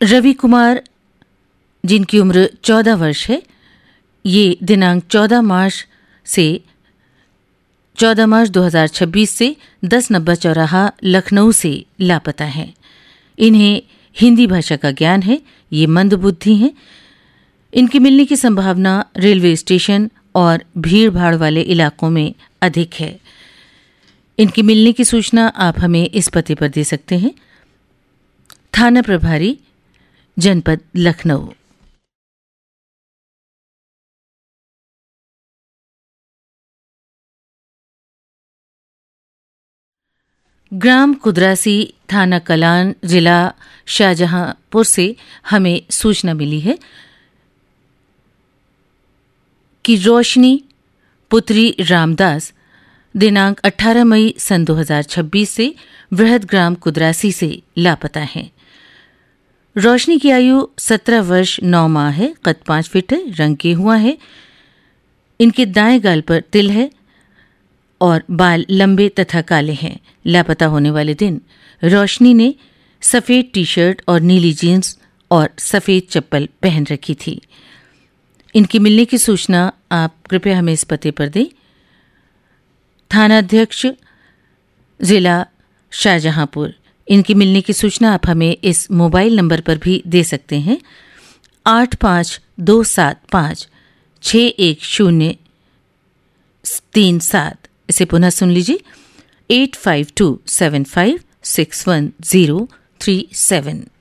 रवि कुमार, जिनकी उम्र 14 वर्ष है, ये दिनांक 14 मार्च 2026 से 10 नब्बा चौराहा लखनऊ से लापता हैं। इन्हें हिंदी भाषा का ज्ञान है, ये मंदबुद्धि हैं। इनके मिलने की संभावना रेलवे स्टेशन और भीड़-भाड़ वाले इलाकों में अधिक है। इनके मिलने की सूचना आप हमें इस पते पर दे सकते हैं। थाना प्रभारी, जनपद लखनऊ। ग्राम कुदरासी, थाना कलान, जिला शाहजहांपुर से हमें सूचना मिली है कि रोशनी पुत्री रामदास दिनांक 18 मई सन 2026 से वृहद ग्राम कुदरासी से लापता हैं। रोशनी की आयु 17 वर्ष 9 माह है, कद 5 फीट है, रंग गेहुआ है। इनके दाएं गाल पर तिल है और बाल लंबे तथा काले हैं। लापता होने वाले दिन रोशनी ने सफ़ेद टी शर्ट और नीली जीन्स और सफ़ेद चप्पल पहन रखी थी। इनकी मिलने की सूचना आप कृपया हमें इस पते पर दें। थानाध्यक्ष, जिला शाहजहांपुर। इनकी मिलने की सूचना आप हमें इस मोबाइल नंबर पर भी दे सकते हैं, 8527561037। इसे पुनः सुन लीजिए, 8527561037।